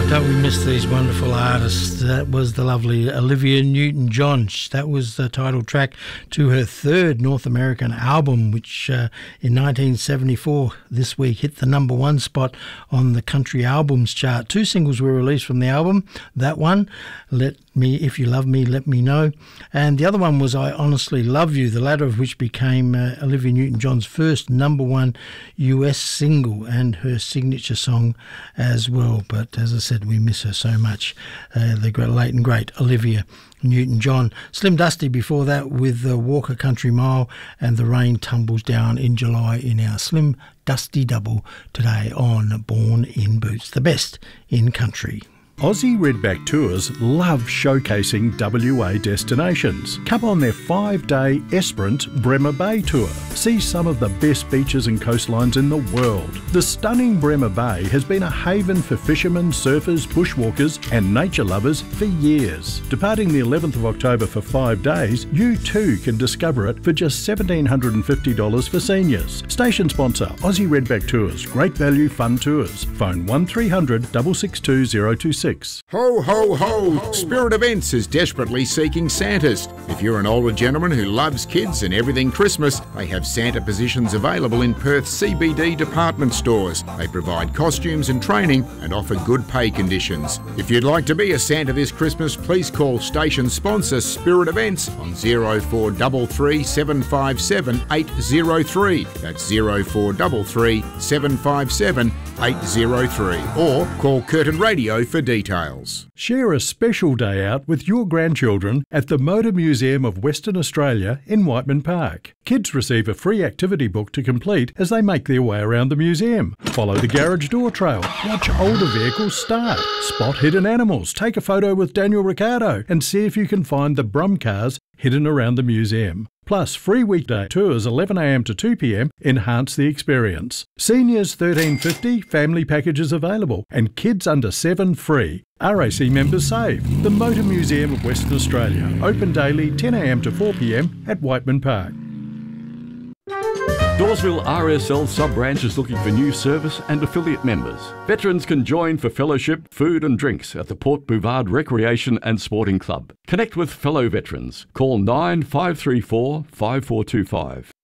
Don't we miss these wonderful artists? That was the lovely Olivia Newton-John. That was the title track to her third North American album, which in 1974 this week hit the #1 spot on the country albums chart. 2 singles were released from the album. That one, If You Love Me, Let Me Know. And the other one was I Honestly Love You, the latter of which became Olivia Newton-John's first #1 US single and her signature song as well. But as I said, we miss her so much. The late and great Olivia Newton-John. Slim Dusty before that with Walker Country Mile and The Rain Tumbles Down in July in our Slim Dusty double today on Born in Boots, the best in country. Aussie Redback Tours love showcasing WA destinations. Come on their 5-day Esperance Bremer Bay tour. See some of the best beaches and coastlines in the world. The stunning Bremer Bay has been a haven for fishermen, surfers, bushwalkers and nature lovers for years. Departing the 11th of October for 5 days, you too can discover it for just $1,750 for seniors. Station sponsor Aussie Redback Tours. Great value, fun tours. Phone 1300 662 026. Ho, ho, ho! Spirit Events is desperately seeking Santas. If you're an older gentleman who loves kids and everything Christmas, they have Santa positions available in Perth CBD department stores. They provide costumes and training and offer good pay conditions. If you'd like to be a Santa this Christmas, please call station sponsor Spirit Events on 0433 757 803. That's 0433 757 803. Or call Curtin Radio for details. Share a special day out with your grandchildren at the Motor Museum of Western Australia in Whiteman Park. Kids receive a free activity book to complete as they make their way around the museum. Follow the garage door trail, watch older vehicles start, spot hidden animals, take a photo with Daniel Ricciardo and see if you can find the Brum cars hidden around the museum. Plus, free weekday tours 11 a.m. to 2 p.m. enhance the experience. Seniors $13.50, family packages available, and kids under 7 free. RAC members save. The Motor Museum of Western Australia, open daily 10 a.m. to 4 p.m. at Whiteman Park. Dawesville RSL sub-branch is looking for new service and affiliate members. Veterans can join for fellowship, food and drinks at the Port Bouvard Recreation and Sporting Club. Connect with fellow veterans. Call 9534 5425.